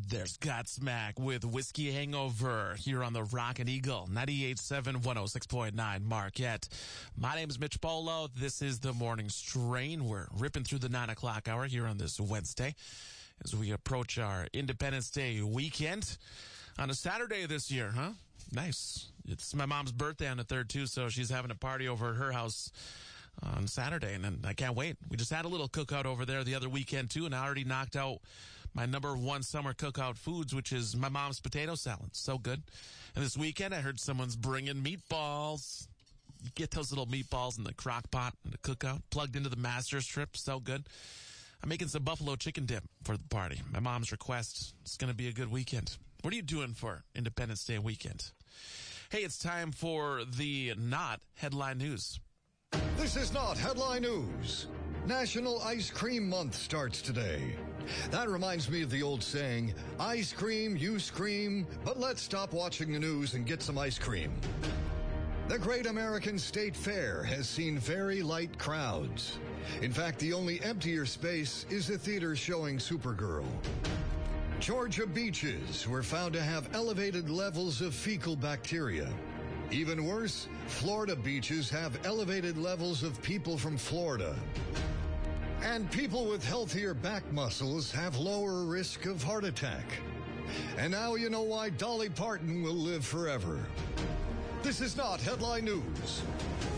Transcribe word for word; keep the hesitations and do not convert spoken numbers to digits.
There's Godsmack with Whiskey Hangover here on the Rockin' Eagle, ninety-eight point seven, one oh six point nine Marquette. My name is Mitch Polo. This is the Morning Strain. We're ripping through the nine o'clock hour here on this Wednesday as we approach our Independence Day weekend on a Saturday this year, huh? Nice. It's my mom's birthday on the third, too, so she's having a party over at her house on Saturday, and I can't wait. We just had a little cookout over there the other weekend, too, and I already knocked out my number one summer cookout foods, which is my mom's potato salad. So good. And this weekend, I heard someone's bringing meatballs. You get those little meatballs in the crock pot and the cookout, plugged into the master strip. So good. I'm making some buffalo chicken dip for the party. My mom's request. It's going to be a good weekend. What are you doing for Independence Day weekend? Hey, it's time for the Not Headline News. This is Not Headline News. National Ice Cream Month starts today. That reminds me of the old saying, ice cream, you scream, but let's stop watching the news and get some ice cream. The Great American State Fair has seen very light crowds. In fact, the only emptier space is the theater showing Supergirl. Georgia beaches were found to have elevated levels of fecal bacteria. Even worse, Florida beaches have elevated levels of people from Florida. And people with healthier back muscles have lower risk of heart attack. And now you know why Dolly Parton will live forever. This is Not Headline News.